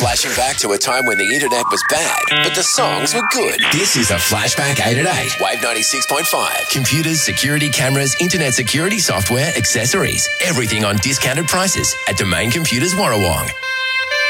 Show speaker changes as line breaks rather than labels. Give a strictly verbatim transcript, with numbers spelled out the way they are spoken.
Flashing back to a time when the internet was bad, but the songs were good. This is a Flashback eight at eight. Wave ninety-six point five. Computers, security cameras, internet security software, accessories. Everything on discounted prices at Domain Computers Warrawong.